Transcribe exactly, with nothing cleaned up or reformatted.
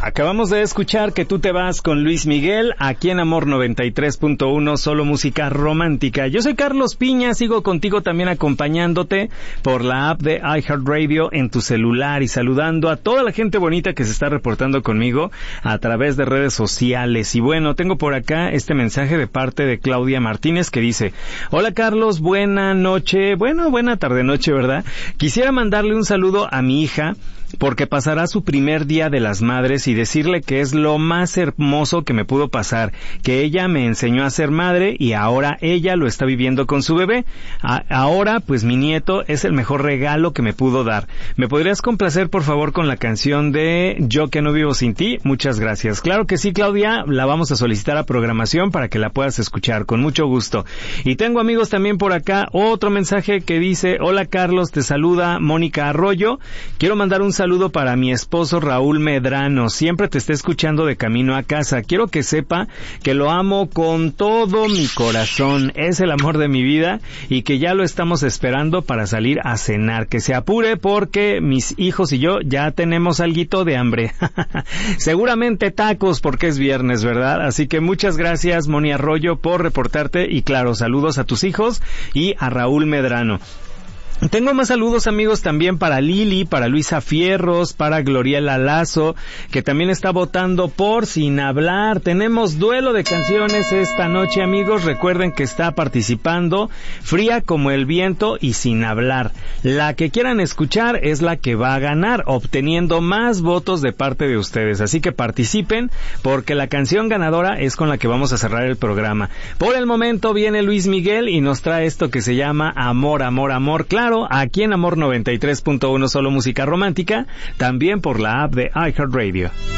Acabamos de escuchar Que tú te vas con Luis Miguel, aquí en Amor noventa y tres punto uno, solo música romántica. Yo soy Carlos Piña, sigo contigo también acompañándote por la app de iHeartRadio en tu celular y saludando a toda la gente bonita que se está reportando conmigo a través de redes sociales. Y bueno, tengo por acá este mensaje de parte de Claudia Martínez que dice: hola Carlos, buena noche, bueno, buena tarde noche, ¿verdad? Quisiera mandarle un saludo a mi hija porque pasará su primer día de las madres y decirle que es lo más hermoso que me pudo pasar, que ella me enseñó a ser madre y ahora ella lo está viviendo con su bebé. A- ahora, pues mi nieto es el mejor regalo que me pudo dar. ¿Me podrías complacer, por favor, con la canción de Yo que no vivo sin ti? Muchas gracias. Claro que sí, Claudia, la vamos a solicitar a programación para que la puedas escuchar, con mucho gusto. Y tengo, amigos, también por acá otro mensaje que dice: hola Carlos, te saluda Mónica Arroyo. Quiero mandar un saludo para mi esposo Raúl Medrano. Siempre te está escuchando de camino a casa. Quiero que sepa que lo amo con todo mi corazón. Es el amor de mi vida y que ya lo estamos esperando para salir a cenar. Que se apure porque mis hijos y yo ya tenemos alguito de hambre. Seguramente tacos porque es viernes, ¿verdad? Así que muchas gracias, Moni Arroyo, por reportarte y claro, saludos a tus hijos y a Raúl Medrano. Tengo más saludos, amigos, también para Lili, para Luisa Fierros, para Gloriela Lazo, que también está votando por Sin Hablar. Tenemos duelo de canciones esta noche, amigos. Recuerden que está participando Fría como el viento y Sin Hablar. La que quieran escuchar es la que va a ganar, obteniendo más votos de parte de ustedes. Así que participen, porque la canción ganadora es con la que vamos a cerrar el programa. Por el momento viene Luis Miguel y nos trae esto que se llama Amor, Amor, Amor. Claro, aquí en Amor noventa y tres punto uno, solo música romántica, también por la app de iHeartRadio.